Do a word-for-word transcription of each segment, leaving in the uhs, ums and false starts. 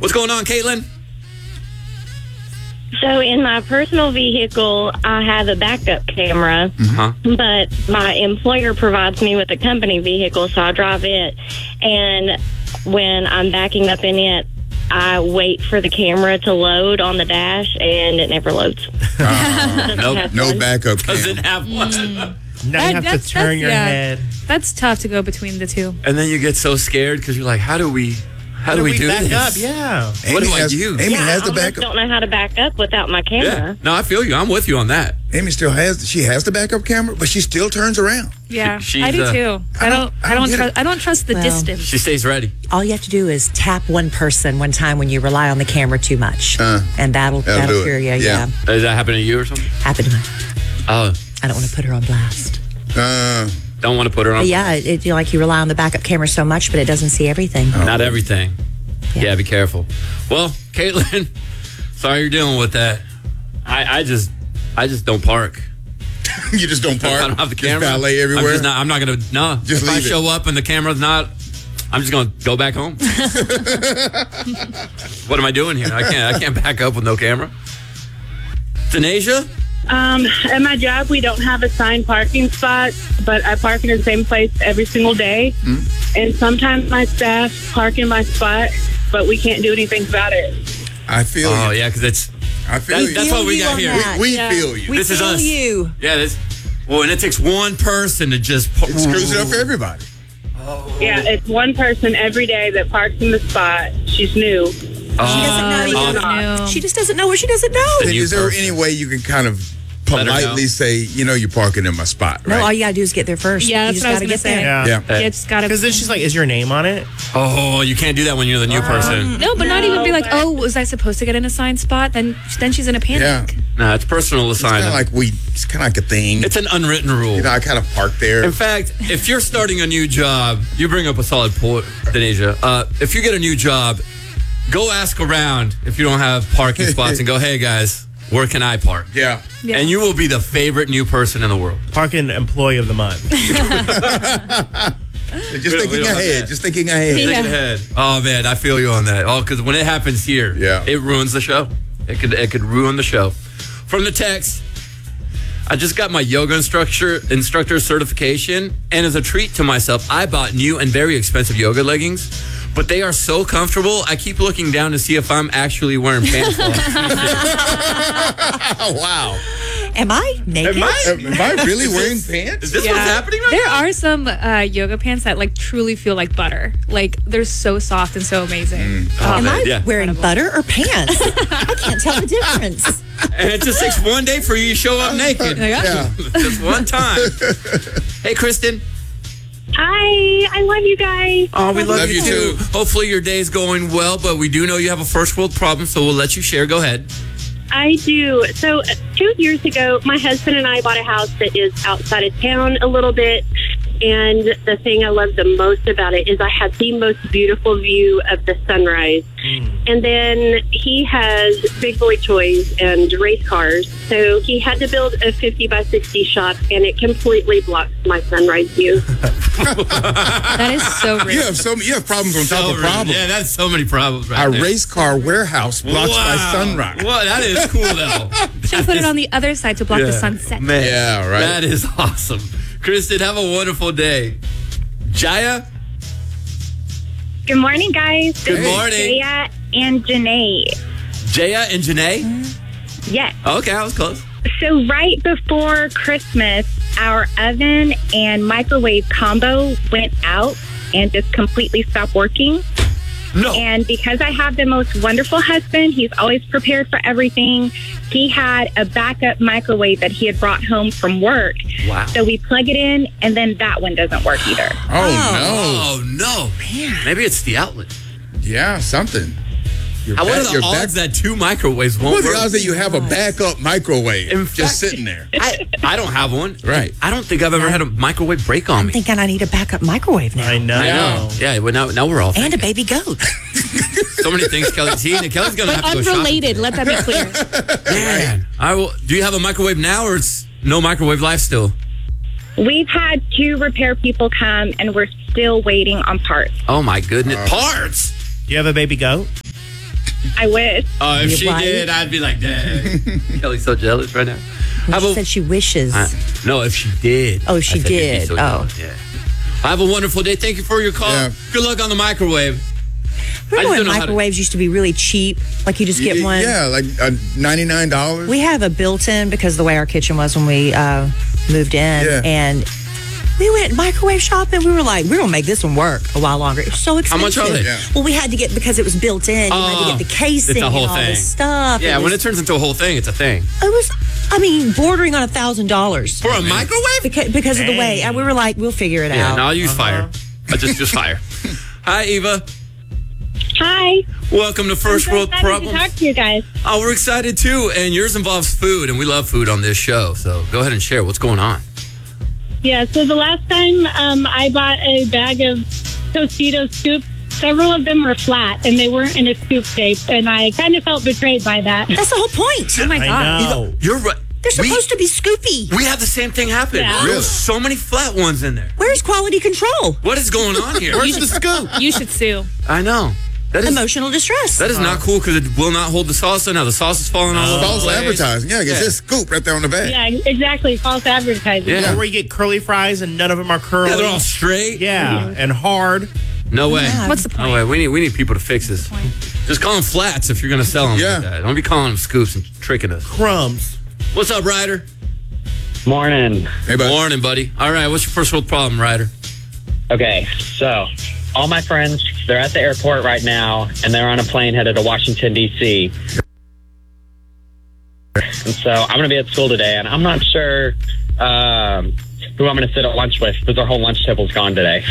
What's going on, Caitlin? So in my personal vehicle, I have a backup camera, Uh-huh. but my employer provides me with a company vehicle, so I drive it. And when I'm backing up in it, I wait for the camera to load on the dash, and it never loads. Uh, Nope. no backup Doesn't cam. have one. Now That- you have to that's- turn that's- your yeah. head. That's tough to go between the two. And then you get so scared because you're like, how do we, how do we do back this? up? Yeah. What Amy do I has, do? Amy Yeah, has I the almost backup. don't know how to back up without my camera. Yeah. No, I feel you. I'm with you on that. Amy still has. She has the backup camera, but she still turns around. Yeah, She- I do she's, uh, too. I I don't. don't- I I don't. don't get trust. it. I don't trust the Well, distance. She stays ready. All you have to do is tap one person one time when you rely on the camera too much, Uh, and that'll that'll that'll, do it. cure you. Yeah. Yeah. Does that happen to you or something? Happened to me. Oh, I don't want to put her on blast. uh, don't want to put her on. But yeah, it, it, you know, like you rely on the backup camera so much, but it doesn't see everything. Not everything. Yeah. Yeah. be careful. Well, Caitlin, sorry you're dealing with that. I, I just, I just don't park. you just don't park. I don't have the Just camera. valet I'm, everywhere. just not, I'm not gonna. No. Just if I leave it. show up and the camera's not, I'm just gonna go back home. What am I doing here? I can't. I can't back up with no camera. Denasia? Um, at my job, we don't have assigned parking spots, but I park in the same place every single day. Mm-hmm. And sometimes my staff park in my spot, but we can't do anything about it. I feel Oh you. yeah, because it's I feel that, you. that's what we got here. we we feel you. We This is feel us. you. Yeah, this. Well, and it takes one person to just par- It screws it up for everybody. Yeah, it's one person every day that parks in the spot. She's new. She doesn't know. Oh, you no. know. She just doesn't know what she doesn't know. The new Is there person. any way you can kind of Let her know. politely say, you know, you're parking in my spot, No, right? all you gotta do is get there first. Yeah, you that's just what I was gotta gonna get say. there. Yeah. Yeah. Yeah, it's gotta. Because then she's like, is your name on it? Oh, you can't do that when you're the new person. No, but not even be like, but- oh, was I supposed to get an assigned spot? Then, then she's in a Yeah. panic. Nah, it's personal It's kind assignment. of like we. It's kind of like a thing. It's an unwritten rule. You know, I kind of park there. In fact, if you're starting a new job, you bring up a solid point, Denasia. Uh, if you get a new job, go ask around if you don't have parking spots and go, hey guys, where can I park? Yeah. Yeah. And you will be the favorite new person in the world. Parking employee of the month. Just We don't- we thinking don't have ahead. that. Just thinking ahead. Yeah. Thinking ahead. Oh man, I feel you on that. Oh, because when it happens here, Yeah. it ruins the show. It could it could ruin the show. From the text, I just got my yoga instructor instructor certification, and as a treat to myself, I bought new and very expensive yoga leggings. But they are so comfortable, I keep looking down to see if I'm actually wearing pants. Oh, wow. Am I naked? Am I? Am I really wearing Is pants? this what's happening right There now? are some uh, yoga pants that like truly feel like butter. Like they're so soft and so amazing. Oh, Am man, I yeah. wearing butter or pants? I can't tell the difference. And it just takes one day for you to show up naked. Yeah. Just one time. Hey, Kristen. Hi, I love you guys. Oh, we love, Love you, you too. too. Hopefully your day's going well, but we do know you have a first world problem, so we'll let you share. Go ahead. I do. So uh, two years ago, my husband and I bought a house that is outside of town a little bit. And the thing I love the most about it is I had the most beautiful view of the sunrise. And then he has big boy toys and race cars. So he had to build a fifty by sixty shop, and it completely blocks my sunrise view. that is so You real. have so you have problems on top So of problems. Yeah, that's so many problems right Our there. race car warehouse blocks my Wow. sunrise. Well, that is cool, though. Should put it on the other side to block the sunset. Man, Yeah, right. That is awesome. Kristen, have a wonderful day. Jaya? Good morning, guys. Good This is morning. Jaya and Janae. Jaya and Janae? Yes. Okay, I was close. So right before Christmas, our oven and microwave combo went out and just completely stopped working. No. And because I have the most wonderful husband, he's always prepared for everything. He had a backup microwave that he had brought home from work. Wow. So we plug it in, and then that one doesn't work either. Oh, Oh, no. Man. Maybe it's the outlet. no. Yeah, something. Your What back- are the your odds back- that two microwaves won't What are work? the odds that you have a backup microwave In just fact- sitting there? I, I don't have one. Right. I don't think I've ever had a microwave break on I'm me. thinking I need a backup microwave now. I know. I know. Yeah, well, now, now we're all And a thinking. baby goat. So many things Kelly's seen, and Kelly's going to But have to go shopping. unrelated. Let that be clear. Man, I will. Do you have a microwave now, or it's no microwave life still? We've had two repair people come, and we're still waiting on parts. Oh my goodness, parts. Do you have a baby goat? I wish. Oh, if You're she right. did, I'd be like, dang. Kelly's so jealous right now. How She about, said she wishes. uh, no, if she did. Oh, she I said you'd be did. so Oh. jealous, yeah. Have a wonderful day. Thank you for your call. Yeah. Good luck on the microwave. I Remember just when don't know how to- microwaves used to be really cheap? Like you just get one. Yeah, like uh, ninety-nine dollars. We have a built-in because of the way our kitchen was when we uh, moved in, Yeah. and we went microwave shopping. We were like, we're gonna make this one work a while longer. It was so How expensive. much are they? Yeah. Well, we had to get because it was built in. You had to Oh, get the casing it's a whole and all thing. this stuff. Yeah, it when was, it turns into a whole thing, it's a thing. it was, I mean, bordering on a thousand dollars For a microwave? because because of the way. And we were like, we'll figure it Yeah, out. no, I'll use fire. I just use fire. Hi, Eva. Hi. Welcome to First I'm so World excited Problems. to talk to you guys. Oh, we're excited too. And yours involves food, and we love food on this show. So go ahead and share what's going on. Yeah, so the last time um, I bought a bag of Tostitos scoops, several of them were flat and they weren't in a scoop shape, and I kind of felt betrayed by that. That's the whole point. Oh my I god. know. You're right. They're We- supposed to be scoopy. We had the same thing happen. Yeah. There Really? was so many flat ones in there. Where's quality control? What is going on here? Where's the scoop? You should sue. I know. That is Emotional distress. that is not cool because it will not hold the salsa. Now the sauce is falling all over the False place. advertising. Yeah, it's Yeah. just scoop right there on the bag. Yeah, exactly. False advertising. Yeah. Or where you get curly fries and none of them are curly. Yeah, they're all straight. Yeah, and hard. No way. What's the point? No way. We need we need people to fix this. Just call them flats if you're gonna sell them. Yeah. Like that. Don't be calling them scoops and tricking us. Crumbs. What's up, Ryder? Morning. Hey, bud. Morning, buddy. All right, what's your first world problem, Ryder? Okay, so all my friends, they're at the airport right now, and they're on a plane headed to Washington, D C. And so I'm going to be at school today, and I'm not sure um, who I'm going to sit at lunch with because our whole lunch table's gone today.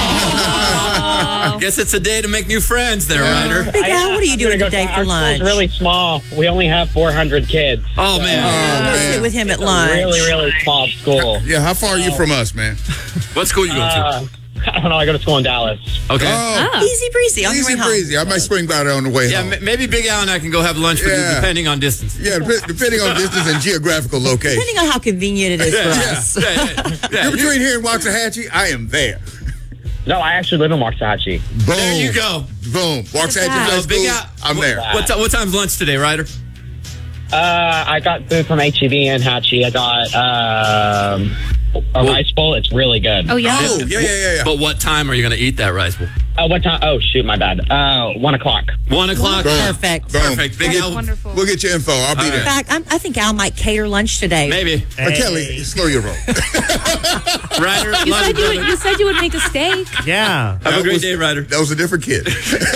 I guess it's a day to make new friends there, Ryder. Hey, Al, what are you I'm doing gonna go- today our for school's lunch? really small. We only have four hundred kids. Oh, man. Oh, Go man. sit with him at It's a lunch. really, really small school. Yeah, how far are you from us, man? What school you going to? Uh, I don't know. I go to school in Dallas. Okay. Oh, Easy breezy on your way easy home. breezy. I might swing by there on the way Yeah, home. m- maybe Big Al and I can go have lunch with you, Yeah. depending on distance. Yeah, dep- depending on distance and geographical location. Depending on how convenient it is for us. Yeah, yeah, yeah. You're between here and Waxahachie, I am there. No, I actually live in Waxahachie. Boom. There you go. Boom. Waxahachie that? High So, Big School, Al, I'm there. What, ti- what time's lunch today, Ryder? Uh, I got food from H E B and Hatchie. I got um, a rice bowl. It's really good. Oh yeah. Oh, yeah, yeah, yeah, yeah. But what time are you going to eat that rice bowl? Uh, what time? Oh, shoot, my bad. Uh, one o'clock. One o'clock. Boom. Perfect. Boom. Perfect. Big That's Al. wonderful. We'll get your info. I'll be All there. In fact, I'm, I think Al might cater lunch today. Maybe. Uh, Kelly, slow your roll. Ryder, You love said you, you would, brother. you said you would make a steak. Yeah. Have That a great was- day, Ryder. That was a different kid.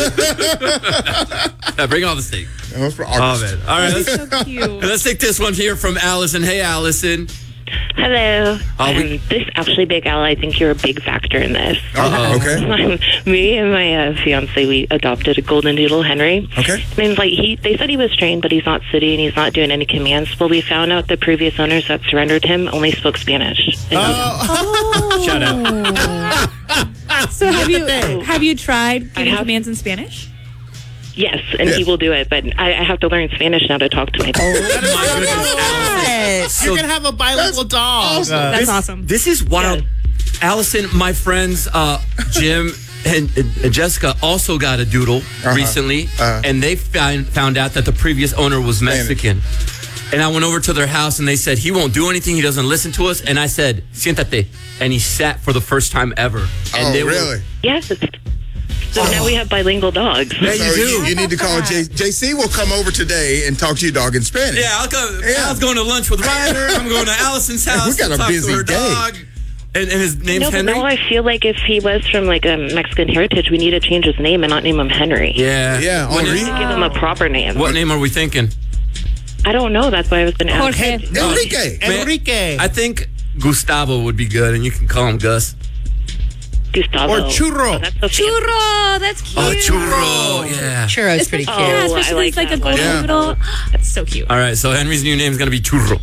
Yeah, bring all the steak. That was for Oh, August. man. All right, let's, So cute. let's take this one here from Allison. Hey, Allison. Hello. Oh, we- um, this actually, Big Al, I think you're a big factor in this. Oh, okay. Me and my uh, fiance, we adopted a golden doodle, Henry. Okay. I mean, like he, they said he was trained, but he's not sitting. He's not doing any commands. Well, we found out the previous owners that surrendered him only spoke Spanish. And Oh. Shut up. So have you have you tried giving have- commands in Spanish? yes, and Yes. he will do it, but I, I have to learn Spanish now to talk to my My goodness, Allison. Yes. You're going to have a bilingual dog. awesome. Uh, That's This- awesome. This is wild. Allison, my friends, uh, Jim and, and Jessica also got a doodle recently, Uh-huh. and they found, found out that the previous owner was Mexican. And I went over to their house, and they said, he won't do anything. He doesn't listen to us. And I said, siéntate. And he sat for the first time ever. And Oh, they were- really? Yes. So now we have bilingual dogs. Yeah, So you do. you, you need to call J- JC. Will come over today and talk to your dog in Spanish. Yeah, I'll go. Yeah. Al's going to lunch with Ryder. I'm going to Allison's house. We got to a talk busy to her day. dog. And, and his name's No, but Henry. now I feel like if he was from like a Mexican heritage, we need to change his name and not name him Henry. Yeah. Yeah, What, Henri. name- Give him a proper name. what name are we thinking? I don't know. That's why I was going to ask. Jorge. Enrique. Enrique. I think Gustavo would be good, and you can call him Gus. Gustavo. Or Churro. Oh, that's so fancy. Churro, that's cute. Oh, churro. Yeah. Churro's pretty cute. Oh, Yeah, I especially like it's like a that one. golden Yeah. doodle. That's so cute. All right, so Henry's new name is going to be Churro.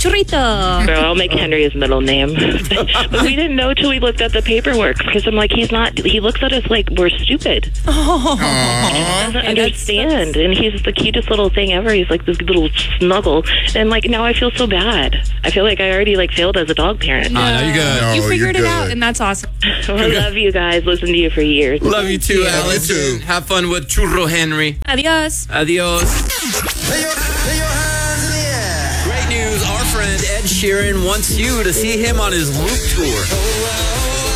Churrito. So I'll make Henry his middle name. But we didn't know till we looked at the paperwork because I'm like, he's not, he looks at us like we're stupid. Oh. He doesn't understand. And he's the cutest little thing ever. He's like this little snuggle. And like, now I feel so bad. I feel like I already like failed as a dog parent. No, no, you're good. No, You figured you're it out, good. and that's awesome. I love you guys. Listen to you for years. Love you too, you. Allison. Love you too. Have fun with Churro Henry. Adios. Adios. Great news. Our friend Ed Sheeran wants you to see him on his Loop tour.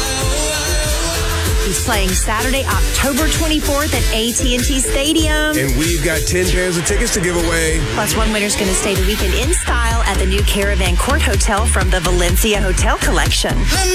He's playing Saturday, October twenty-fourth at A T and T Stadium. And we've got ten pairs of tickets to give away. Plus, one winner's going to stay the weekend in style at the new Caravan Court Hotel from the Valencia Hotel Collection.